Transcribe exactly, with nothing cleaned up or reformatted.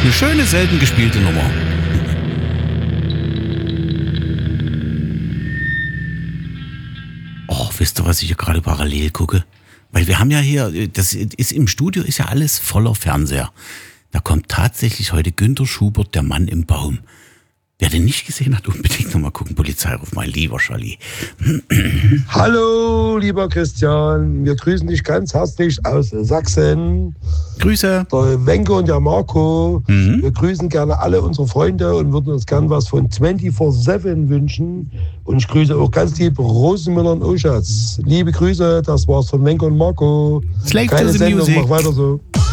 Eine schöne, selten gespielte Nummer. Oh, wisst ihr, was ich hier gerade parallel gucke? Weil wir haben ja hier, das ist im Studio, ist ja alles voller Fernseher. Da kommt tatsächlich heute Günter Schubert, der Mann im Baum. Wer den nicht gesehen hat, unbedingt nochmal gucken. Polizeiruf, mein lieber Schalli. Hallo, lieber Christian. Wir grüßen dich ganz herzlich aus Sachsen. Grüße. Der Wenke und der Marco. Mhm. Wir grüßen gerne alle unsere Freunde und würden uns gern was von vierundzwanzig sieben wünschen. Und ich grüße auch ganz lieb Rosenmüller und Oschatz. Liebe Grüße, das war's von Wenke und Marco. Slave Keine to the Sendung, music. mach weiter so.